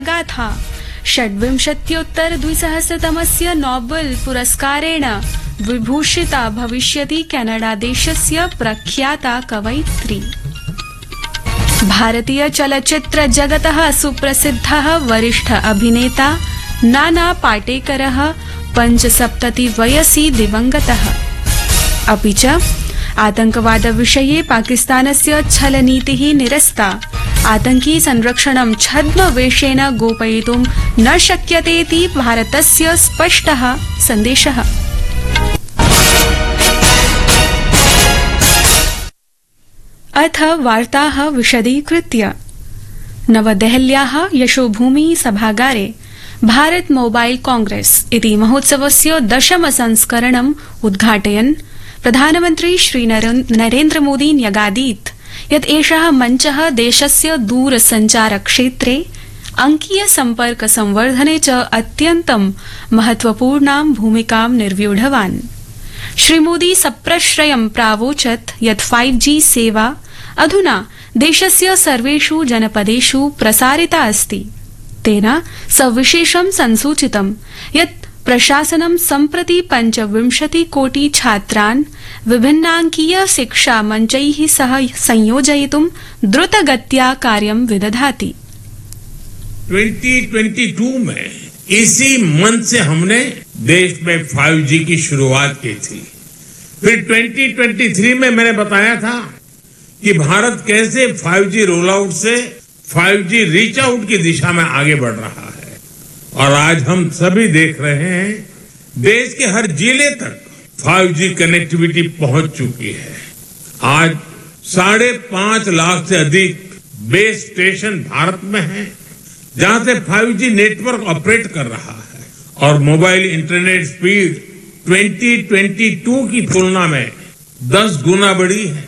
गाथा 26-द्विसहस्रतमस्य नोबेल पुरस्कारेण विभूषिता भविष्यति कनाडा देशस्य प्रख्याता कवयित्री। भारतीय चलच्चित्र जगतः सुप्रसिद्धः वरिष्ठ अभिनेता नाना पाटेकरः 75 वयसि दिवंगतः। अपि च आतंकवाद विषये पाकिस्तानस्य छलनीतिः निरस्ता। आतंकी संरक्षणं छद्मवेषेण गोपयितुं न शक्यतेति भारतस्य स्पष्टः सन्देशः। अथ वार्ताः विशदीकृत्य। नवदेहल्याः यशोभूमि सभागारे भारत मोबाइल कांग्रेस इति महोत्सवस्य 10म संस्करणम् उद्घाटयन् प्रधानमन्त्री श्री नरेन्द्र मोदी न्यगादीत् यत् एषः मञ्चः देशस्य दूरसञ्चारक्षेत्रे अंकीय सम्पर्क संवर्धने च अत्यन्तं महत्वपूर्णां भूमिकां निर्व्यूढवान्। श्रीमोदी सप्रश्रयं प्रावोचत् यत् 5G सेवा अधुना देशस्य सर्वेषु जनपदेषु प्रसारिता अस्ति। तेन सविशेषं संसूचितं यत् प्रशासनं सम्प्रति 25 कोटि छात्रान् विभिन्नांकीय शिक्षा मञ्चैः सह संयोजयितुं द्रुतगत्या कार्यं विदधाति। 2022 में इसी मन से हमने देश में 5G की शुरुआत की थी। फिर 2023 में मैंने बताया था कि भारत कैसे 5G रोल आउट से 5G रीच आउट की दिशा में आगे बढ़ रहा है। और आज हम सभी देख रहे हैं देश के हर जिले तक 5G कनेक्टिविटी पहुंच चुकी है। आज 5.5 लाख से अधिक बेस स्टेशन भारत में हैं, जहां से 5G नेटवर्क ऑपरेट कर रहा है और मोबाइल इंटरनेट स्पीड 2022 की तुलना में 10 गुना बढ़ी है।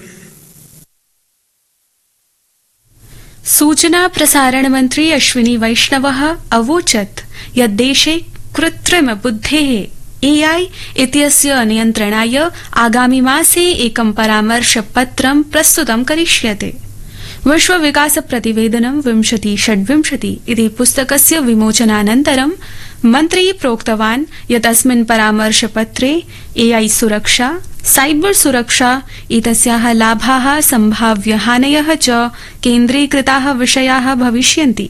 सूचना प्रसारण मंत्री अश्विनी वैष्णवः अवोचत् यत् देशे कृत्रिम बुद्धेः AI इत्यस्य नियन्त्रणाय आगामिमासे एकं परामर्शपत्रं प्रस्तुतं करिष्यते। विश्व विकास प्रतिवेदनं 2026 इति पुस्तकस्य विमोचनानन्तरं मन्त्री प्रोक्तवान् यत् अस्मिन् परामर्शपत्रे AI सुरक्षा, साइबर सुरक्षा एतस्याः लाभाः सम्भाव्यहानयः च केन्द्रीकृताः विषयाः भविष्यन्ति।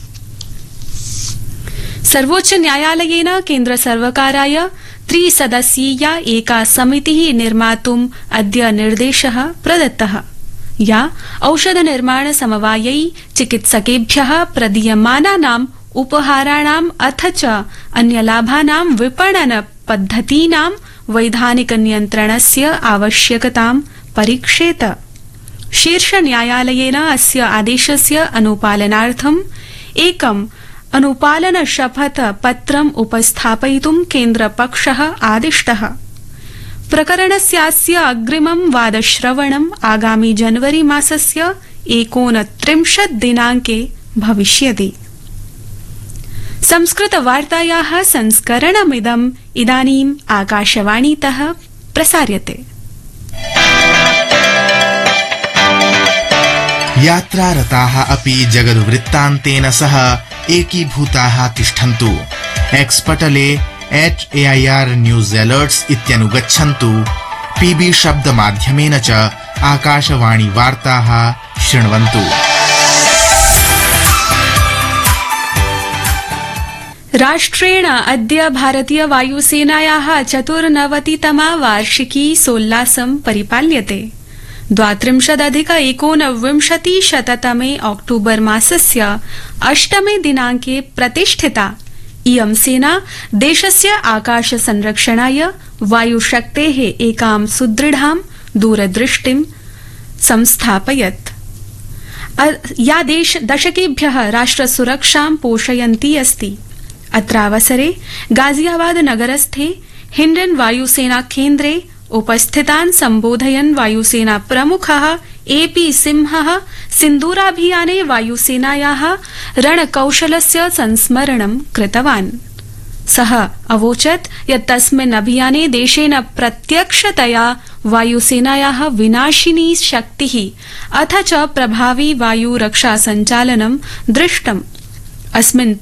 सर्वोच्च न्यायालयेन केन्द्र सर्वकाराय 3 सदस्यीया एका समितिः निर्मातुम् अद्य निर्देशः प्रदत्तः, या औषध निर्माण समवायै चिकित्सकेभ्यः प्रदीयमानानाम् उपहाराणाम् अथ च अन्यलाभानां विपणन पद्धतीनां वैधानिक नियन्त्रणस्य आवश्यकतां परीक्षेत। शीर्ष न्यायालयेन अस्य आदेशस्य अनुपालनार्थम् एकम् अनुपालन शपथ पत्रम् उपस्थापयितुं केन्द्रपक्षः आदिष्टः। प्रकरणस्यास्य अग्रिमं वादश्रवणम् आगामि जनवरी मासस्य 29 दिनाङ्के भविष्यति। संस्कृत वार्तायाः संस्करणमिदम् इदानीम् आकाशवाणीतः प्रसार्यते। यात्रारताः अपि जगद्वृत्तान्तेन सह एकीभूताः तिष्ठन्तु। एक्स पटले @AIR न्यूज अलर्ट्स इत्यनुगच्छन्तु। PB शब्दमाध्यमेन च आकाशवाणी वार्ताः शृण्वन्तु। राष्ट्रेण अद्य भारतीय वायुसेनायाः 94तमा वार्षिकी सोल्लासं परिपाल्यते। 32-19-तमे अक्टूबर मासस्य 8 दिनाङ्के प्रतिष्ठिता इयं सेना देशस्य आकाश संरक्षणाय वायुशक्तेः एकां सुदृढां दूरदृष्टिं संस्थापयत्, या दशकेभ्यः राष्ट्रसुरक्षां पोषयन्ती अस्ति। अत्रावसरे गाजियाबाद नगरस्थे हिण्डन वायुसेना केन्द्रे उपस्थितान् सम्बोधयन् वायुसेना प्रमुखः AP सिंहः सिन्दूराभियाने वायुसेनायाः रणकौशलस्य संस्मरणं कृतवान्। सः अवोचत् यत् तस्मिन् अभियाने देशेन प्रत्यक्षतया वायुसेनायाः विनाशिनी शक्तिः अथ च प्रभावी वायुरक्षा सञ्चालनं दृष्टम्। अस्मिन्